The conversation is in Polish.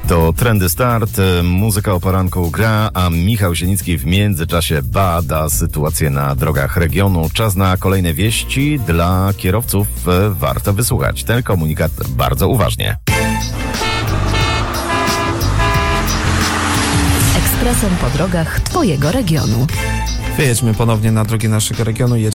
To Trendy Start, muzyka o poranku gra, a Michał Sienicki w międzyczasie bada sytuację na drogach regionu. Czas na kolejne wieści dla kierowców. Warto wysłuchać ten komunikat bardzo uważnie. Ekspresem po drogach Twojego regionu. Wyjedźmy ponownie na drogi naszego regionu.